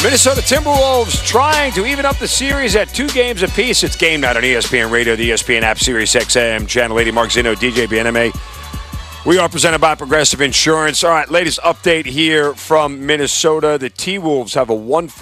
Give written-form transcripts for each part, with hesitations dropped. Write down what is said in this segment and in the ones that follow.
The Minnesota Timberwolves trying to even up the series at 2 games apiece. It's game night on ESPN Radio, the ESPN app, Sirius XM, Channel 80. Mark Zeno, DJ BNMA. We are presented by Progressive Insurance. All right, latest update here from Minnesota. The T-Wolves have a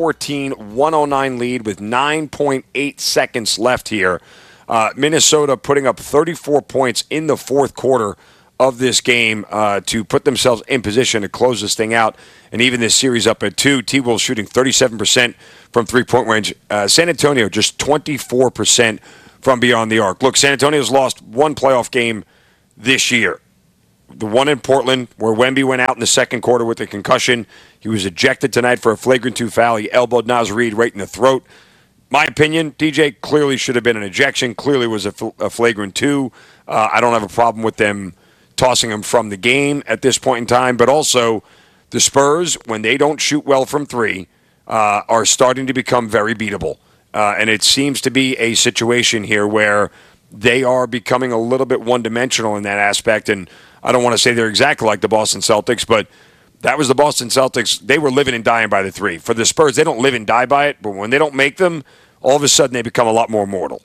114-109 lead with 9.8 seconds left here. Minnesota putting up 34 points in the fourth quarter of this game to put themselves in position to close this thing out and even this series up at 2. T-Wolves shooting 37% from three-point range. San Antonio just 24% from beyond the arc. Look, San Antonio's lost one playoff game this year. The one in Portland where Wemby went out in the second quarter with a concussion. He was ejected tonight for a flagrant 2 foul. He elbowed Naz Reid right in the throat. My opinion, DJ, clearly should have been an ejection. Clearly was a flagrant 2. I don't have a problem with them tossing him from the game at this point in time. But also, the Spurs, when they don't shoot well from 3, are starting to become very beatable. And it seems to be a situation here where they are becoming a little bit one-dimensional in that aspect. And I don't want to say they're exactly like the Boston Celtics, but that was the Boston Celtics. They were living and dying by the 3. For the Spurs, they don't live and die by it, but when they don't make them, all of a sudden they become a lot more mortal.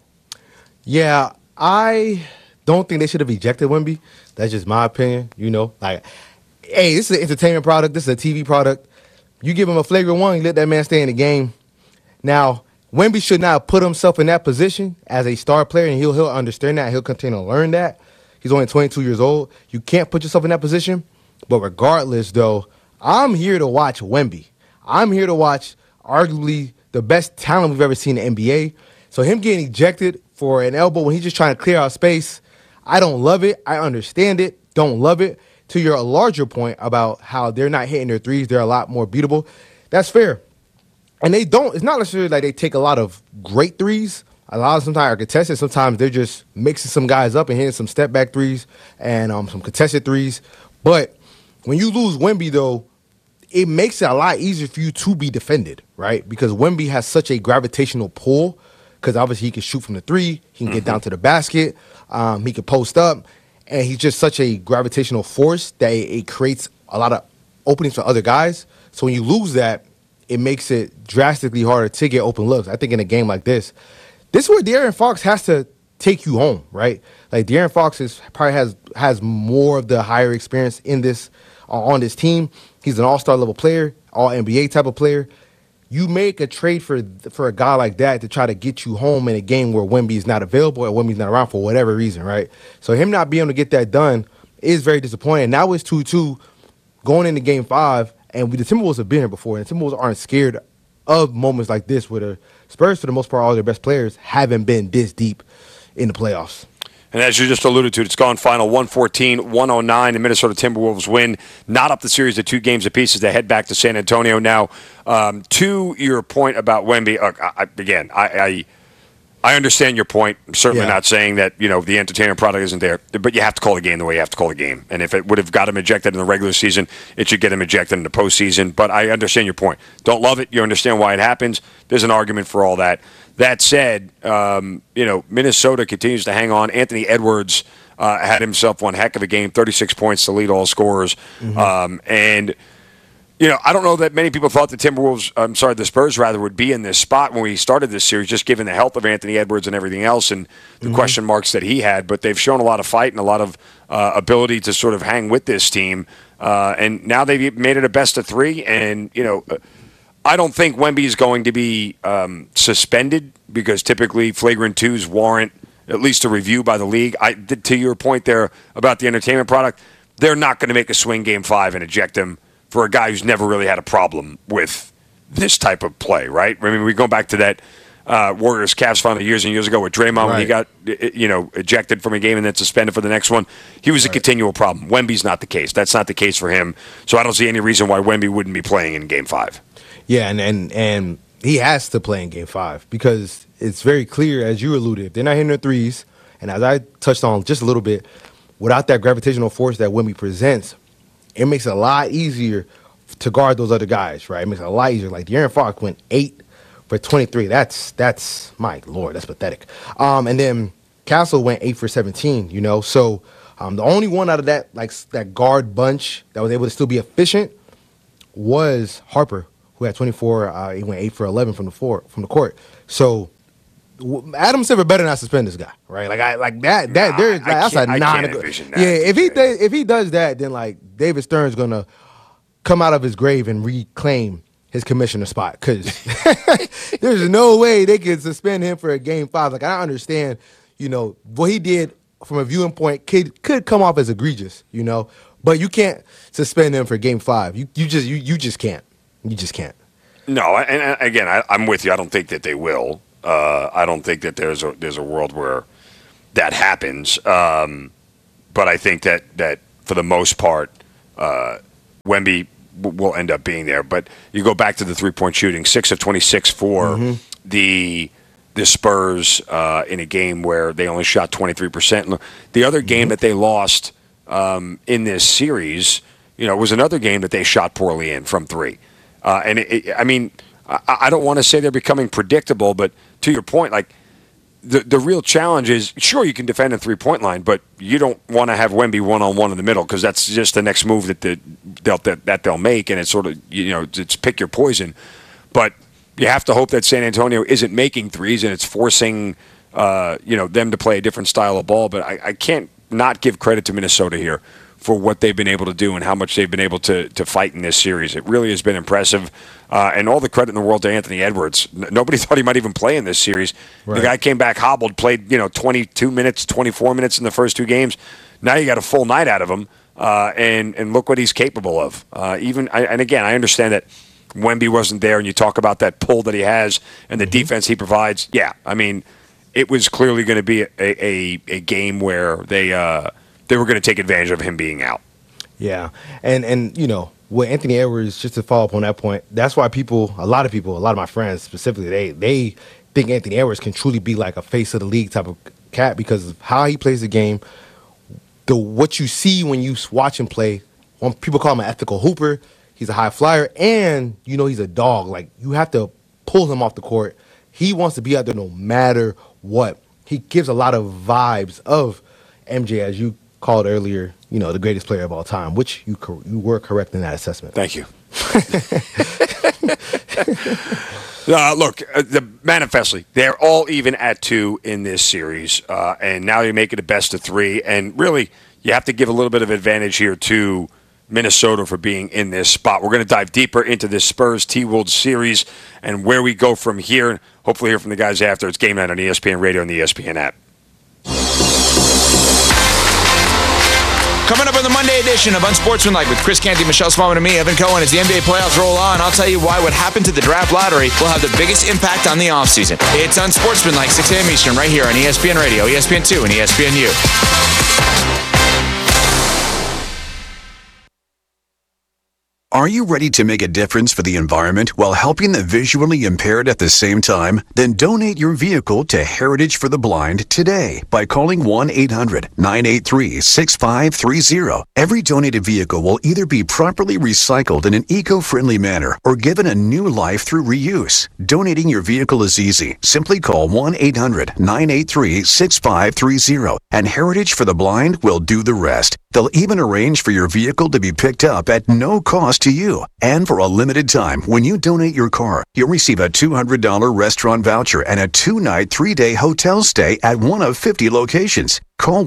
Yeah, I don't think they should have ejected Wemby. That's just my opinion. Like, hey, this is an entertainment product. This is a TV product. You give him a flagrant 1, you let that man stay in the game. Now, Wemby should not put himself in that position as a star player, and he'll understand that. He'll continue to learn that. He's only 22 years old. You can't put yourself in that position. But regardless, though, I'm here to watch Wemby. I'm here to watch arguably the best talent we've ever seen in the NBA. So him getting ejected for an elbow when he's just trying to clear out space, I don't love it. I understand it. Don't love it. To your larger point about how they're not hitting their threes, they're a lot more beatable. That's fair. And they don't. It's not necessarily like they take a lot of great threes. A lot of sometimes are contested. Sometimes they're just mixing some guys up and hitting some step-back threes and some contested threes. But when you lose Wemby, though, it makes it a lot easier for you to be defended, right? Because Wemby has such a gravitational pull because obviously he can shoot from the 3. He can get down to the basket. He can post up. And he's just such a gravitational force that it creates a lot of openings for other guys. So when you lose that, it makes it drastically harder to get open looks. I think in a game like this is where De'Aaron Fox has to take you home, right? Like De'Aaron Fox probably has more of the higher experience in this on this team. He's an all-star level player, all NBA type of player. You make a trade for a guy like that to try to get you home in a game where Wemby is not available or Wemby's not around for whatever reason, right? So him not being able to get that done is very disappointing. Now it's 2-2 going into Game 5, and the Timberwolves have been here before, and the Timberwolves aren't scared of moments like this where the Spurs, for the most part, all their best players haven't been this deep in the playoffs. And as you just alluded to, it's gone final 114-109. The Minnesota Timberwolves win, not up the series to 2 games apiece as they head back to San Antonio. Now, to your point about Wemby, I understand your point. I'm certainly not saying that, the entertainment product isn't there, but you have to call the game the way you have to call the game. And if it would have got him ejected in the regular season, it should get him ejected in the postseason. But I understand your point. Don't love it. You understand why it happens. There's an argument for all that. That said, Minnesota continues to hang on. Anthony Edwards had himself one heck of a game, 36 points to lead all scorers. I don't know that many people thought the Spurs would be in this spot when we started this series, just given the health of Anthony Edwards and everything else and the question marks that he had. But they've shown a lot of fight and a lot of ability to sort of hang with this team. And now they've made it a best of 3. And, I don't think Wemby is going to be suspended because typically flagrant 2s warrant at least a review by the league. To your point there about the entertainment product, they're not going to make a swing Game 5 and eject him for a guy who's never really had a problem with this type of play, right? I mean, we go back to that Warriors-Cavs final years and years ago with Draymond when he got ejected from a game and then suspended for the next one. He was a continual problem. Wemby's not the case. That's not the case for him. So I don't see any reason why Wemby wouldn't be playing in Game 5. Yeah, and he has to play in Game 5 because it's very clear, as you alluded, if they're not hitting their threes, and as I touched on just a little bit, without that gravitational force that Wemby presents, it makes it a lot easier to guard those other guys, right? It makes it a lot easier. Like De'Aaron Fox went 8 for 23. That's my Lord, that's pathetic. And then Castle went 8 for 17, So the only one out of that guard bunch that was able to still be efficient was Harper, who had 24. He went 8 for 11 from the court. So Adam Silver better not suspend this guy, right? That's a non. If he does that, then like David Stern's gonna come out of his grave and reclaim his commissioner spot, because there's no way they could suspend him for a Game 5. Like, I understand, what he did from a viewing point could come off as egregious, but you can't suspend him for Game 5. You just can't. You just can't. No, and again, I'm with you. I don't think that they will. I don't think that there's a world where that happens. But I think that for the most part, Wemby will end up being there. But you go back to the 3-point shooting, 6 of 26 for the Spurs in a game where they only shot 23%. The other game that they lost in this series, was another game that they shot poorly in from 3. I don't want to say they're becoming predictable, but to your point, like the real challenge is, sure, you can defend a 3-point line, but you don't want to have Wemby one-on-one in the middle, because that's just the next move that they'll make, and it's sort of, it's pick your poison. But you have to hope that San Antonio isn't making threes and it's forcing them to play a different style of ball. But I can't not give credit to Minnesota here for what they've been able to do and how much they've been able to fight in this series. It really has been impressive. And all the credit in the world to Anthony Edwards. Nobody thought he might even play in this series. Right. The guy came back hobbled, played 22 minutes, 24 minutes in the first 2 games. Now you got a full night out of him, and look what he's capable of. And again, I understand that Wemby wasn't there, and you talk about that pull that he has and the defense he provides. Yeah, it was clearly going to be a game where they were going to take advantage of him being out. Yeah, and with Anthony Edwards, just to follow up on that point, that's why a lot of my friends specifically, they think Anthony Edwards can truly be like a face of the league type of cat, because of how he plays the game, what you see when you watch him play. When people call him an ethical hooper, he's a high flyer, and he's a dog. Like, you have to pull him off the court. He wants to be out there no matter what. He gives a lot of vibes of MJ, as you called earlier, the greatest player of all time, which you were correct in that assessment. Thank you. Look, manifestly, they're all even at 2 in this series, and now you make it a best of 3, and really, you have to give a little bit of advantage here to Minnesota for being in this spot. We're going to dive deeper into this Spurs T-Wolves series and where we go from here, and hopefully hear from the guys after. It's Game Night on ESPN Radio and the ESPN app. Coming up on the Monday edition of Unsportsmanlike with Chris Canty, Michelle Smallman, and me, Evan Cohen. As the NBA playoffs roll on, I'll tell you why what happened to the draft lottery will have the biggest impact on the offseason. It's Unsportsmanlike, 6 a.m. Eastern, right here on ESPN Radio, ESPN2, and ESPNU. Are you ready to make a difference for the environment while helping the visually impaired at the same time? Then donate your vehicle to Heritage for the Blind today by calling 1-800-983-6530. Every donated vehicle will either be properly recycled in an eco-friendly manner or given a new life through reuse. Donating your vehicle is easy. Simply call 1-800-983-6530 and Heritage for the Blind will do the rest. They'll even arrange for your vehicle to be picked up at no cost to you. And for a limited time, when you donate your car, you'll receive a $200 restaurant voucher and a 2-night, 3-day hotel stay at one of 50 locations. Call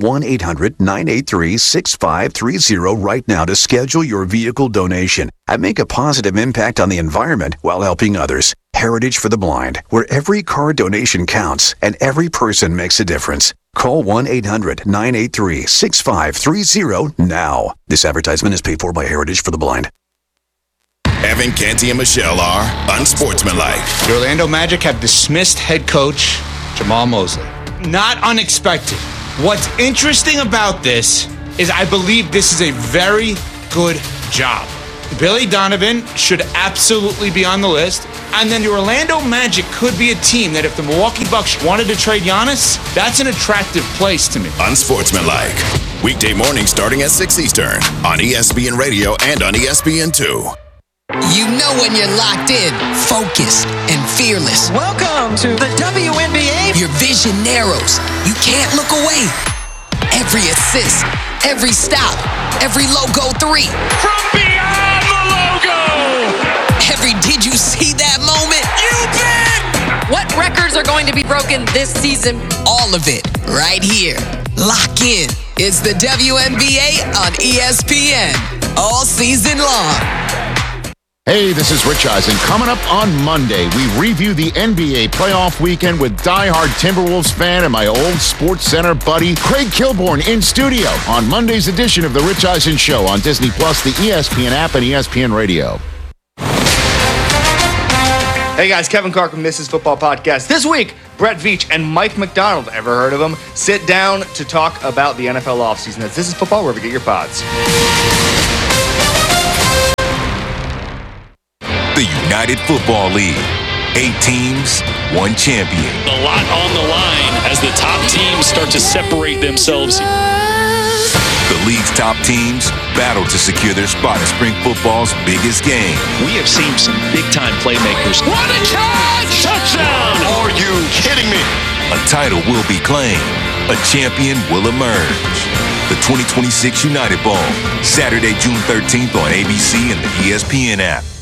1-800-983-6530 right now to schedule your vehicle donation and make a positive impact on the environment while helping others. Heritage for the Blind, where every car donation counts and every person makes a difference. Call 1-800-983-6530 now. This advertisement is paid for by Heritage for the Blind. Evan Canty and Michelle are Unsportsmanlike. The Orlando Magic have dismissed head coach Jamal Mosley. Not unexpected. What's interesting about this is I believe this is a very good job. Billy Donovan should absolutely be on the list. And then the Orlando Magic could be a team that if the Milwaukee Bucks wanted to trade Giannis, that's an attractive place to me. Unsportsmanlike. Weekday morning starting at 6 Eastern on ESPN Radio and on ESPN2. You know when you're locked in, focused, and fearless. Welcome to the WNBA. Your vision narrows. You can't look away. Every assist, every stop, every logo 3. From beyond the logo. Did you see that moment? You bet! What records are going to be broken this season? All of it, right here. Lock in. It's the WNBA on ESPN. All season long. Hey, this is Rich Eisen. Coming up on Monday, we review the NBA playoff weekend with diehard Timberwolves fan and my old Sports Center buddy, Craig Kilborn, in studio on Monday's edition of The Rich Eisen Show on Disney+, the ESPN app, and ESPN Radio. Hey guys, Kevin Carr from This Is Football Podcast. This week, Brett Veach and Mike McDonald, ever heard of them, sit down to talk about the NFL offseason. That's This Is Football, wherever you get your pods. The United Football League. 8 teams, 1 champion. A lot on the line as the top teams start to separate themselves. The league's top teams battle to secure their spot in spring football's biggest game. We have seen some big-time playmakers. What a catch! Touchdown! Are you kidding me? A title will be claimed. A champion will emerge. The 2026 United Bowl, Saturday, June 13th on ABC and the ESPN app.